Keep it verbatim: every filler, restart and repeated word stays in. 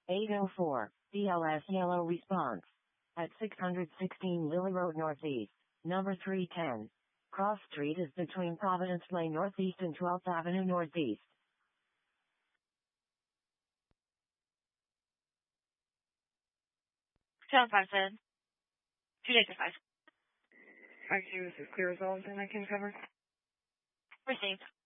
eight oh four, B L S yellow response. At six hundred sixteen Lily Road Northeast, number three ten. Cross Street is between Providence Lane Northeast and twelfth Avenue Northeast. seven five seven. two days to five. I Q, this is clear as all, then I can cover. Received.